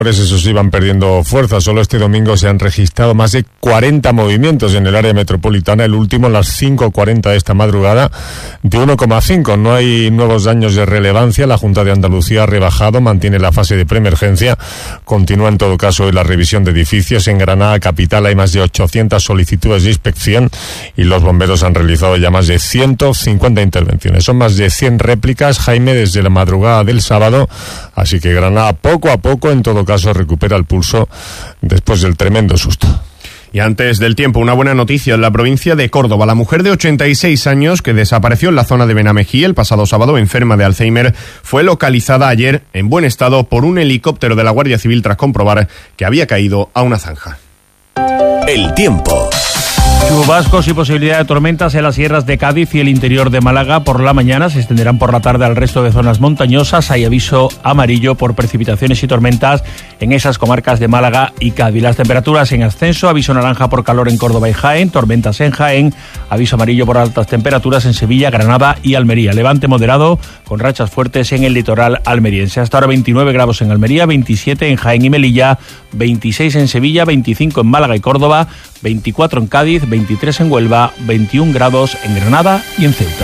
Esos iban perdiendo fuerza. Solo este domingo se han registrado más de 40 movimientos en el área metropolitana, el último a las 5:40 de esta madrugada de 1,5. No hay nuevos daños de relevancia. La Junta de Andalucía ha rebajado, mantiene la fase de preemergencia. Continúa en todo caso hoy la revisión de edificios. En Granada capital hay más de 800 solicitudes de inspección y los bomberos han realizado ya más de 150 intervenciones. Son más de 100 réplicas, Jaime, desde la madrugada del sábado. Así que Granada poco a poco en todo caso recupera el pulso después del tremendo susto. Y antes del tiempo, una buena noticia en la provincia de Córdoba. La mujer de 86 años que desapareció en la zona de Benamejí el pasado sábado, enferma de Alzheimer, fue localizada ayer en buen estado por un helicóptero de la Guardia Civil tras comprobar que había caído a una zanja. El tiempo. Chubascos y posibilidad de tormentas en las sierras de Cádiz y el interior de Málaga por la mañana. Se extenderán por la tarde al resto de zonas montañosas. Hay aviso amarillo por precipitaciones y tormentas en esas comarcas de Málaga y Cádiz. Las temperaturas en ascenso. Aviso naranja por calor en Córdoba y Jaén. Tormentas en Jaén. Aviso amarillo por altas temperaturas en Sevilla, Granada y Almería. Levante moderado con rachas fuertes en el litoral almeriense. Hasta ahora 29 grados en Almería, 27 en Jaén y Melilla, 26 en Sevilla, 25 en Málaga y Córdoba, 24 en Cádiz, 23 en Huelva, 21 grados en Granada y en Ceuta.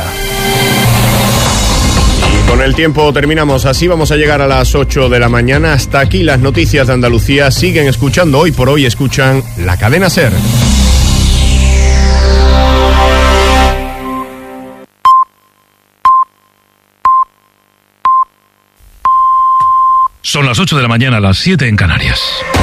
Y con el tiempo terminamos. Así vamos a llegar a las 8 de la mañana. Hasta aquí las noticias de Andalucía. Siguen escuchando Hoy por Hoy. Escuchan la cadena SER. Son las 8 de la mañana, las 7 en Canarias.